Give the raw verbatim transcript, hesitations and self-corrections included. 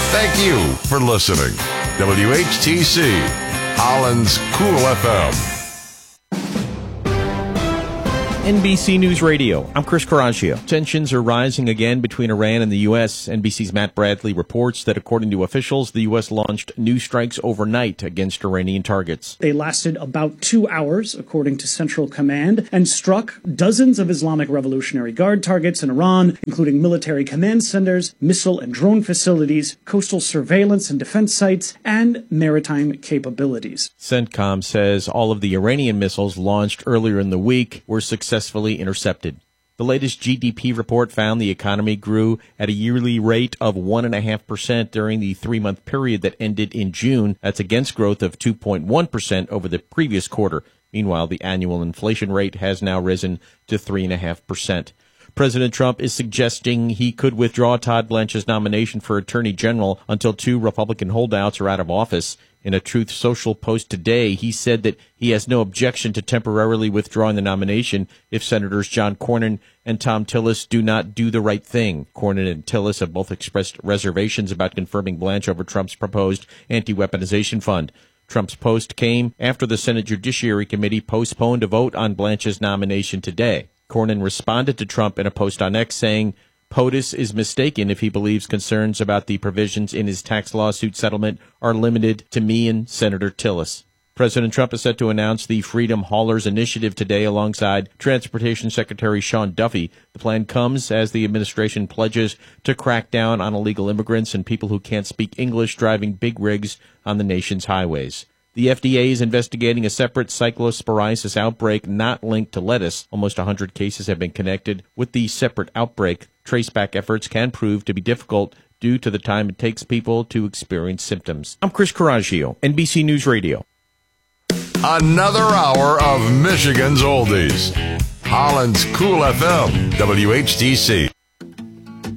Thank you for listening. W H T C, Holland's Cool F M. N B C News Radio. I'm Chris Coraggio. Tensions are rising again between Iran and the U S. N B C's Matt Bradley reports that according to officials, the U S launched new strikes overnight against Iranian targets. They lasted about two hours, according to Central Command, and struck dozens of Islamic Revolutionary Guard targets in Iran, including military command centers, missile and drone facilities, coastal surveillance and defense sites, and maritime capabilities. CENTCOM says all of the Iranian missiles launched earlier in the week were successfully intercepted. The latest G D P report found the economy grew at a yearly rate of one point five percent during the three-month period that ended in June. That's against growth of two point one percent over the previous quarter. Meanwhile, the annual inflation rate has now risen to three point five percent. President Trump is suggesting he could withdraw Todd Blanche's nomination for Attorney General until two Republican holdouts are out of office. In a Truth Social post today, he said that he has no objection to temporarily withdrawing the nomination if Senators John Cornyn and Thom Tillis do not do the right thing. Cornyn and Tillis have both expressed reservations about confirming Blanche over Trump's proposed anti-weaponization fund. Trump's post came after the Senate Judiciary Committee postponed a vote on Blanche's nomination today. Cornyn responded to Trump in a post on X saying, POTUS is mistaken if he believes concerns about the provisions in his tax lawsuit settlement are limited to me and Senator Tillis. President Trump is set to announce the Freedom Haulers Initiative today alongside Transportation Secretary Sean Duffy. The plan comes as the administration pledges to crack down on illegal immigrants and people who can't speak English driving big rigs on the nation's highways. The F D A is investigating a separate cyclosporiasis outbreak not linked to lettuce. Almost one hundred cases have been connected with the separate outbreak. Traceback efforts can prove to be difficult due to the time it takes people to experience symptoms. I'm Chris Coraggio, N B C News Radio. Another hour of Michigan's oldies. Holland's Cool F M, W H T C.